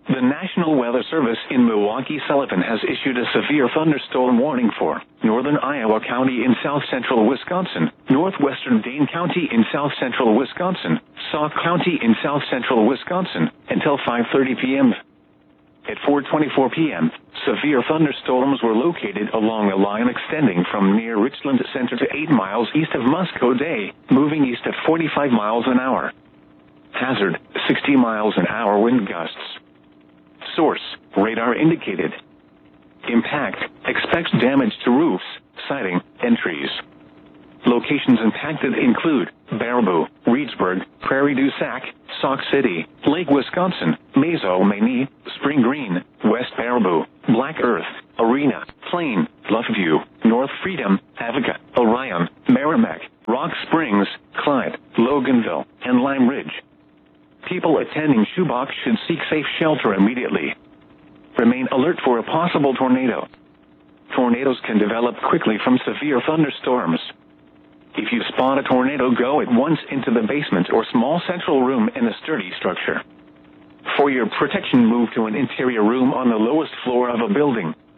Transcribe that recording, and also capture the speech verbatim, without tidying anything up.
The National Weather Service in Milwaukee-Sullivan has issued a severe thunderstorm warning for northern Iowa County in south-central Wisconsin, northwestern Dane County in south-central Wisconsin, Sauk County in south-central Wisconsin, until five thirty p.m. At four twenty-four p.m., severe thunderstorms were located along a line extending from near Richland Center to eight miles east of Muscoda, moving east at forty-five miles an hour. Hazard, sixty miles an hour wind gusts. Source, radar indicated. Impact, expects damage to roofs, siding, and trees. Locations impacted include Baraboo, Reedsburg, Prairie du Sac, Sauk City, Lake Wisconsin, Mazo-Manie, Spring Green, West Baraboo, Black Earth, Arena, Plain, Bluffview, North Freedom, Avoca, Orion, Merrimack, Rock Springs, Clyde, Loganville, and Lime Ridge. People attending Shoebox should seek safe shelter immediately. Remain alert for a possible tornado. Tornadoes can develop quickly from severe thunderstorms. If you spot a tornado, go at once into the basement or small central room in a sturdy structure. For your protection, move to an interior room on the lowest floor of a building.